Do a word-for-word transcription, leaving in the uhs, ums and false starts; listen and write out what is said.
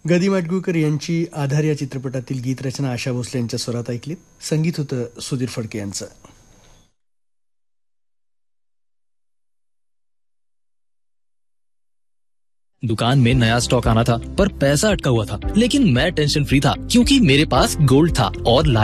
गदी माडगूळकर यांची आधार या चित्रपटातील गीतरचना आशा भोसले यांच्या स्वरात ऐकलीत. संगीत होतं सुधीर फडके यांचं. दुकान में नया स्टॉक आना था पर पैसा अटका हुआ था, लेकिन मैं टेंशन फ्री था क्योंकि मेरे पास गोल्ड था और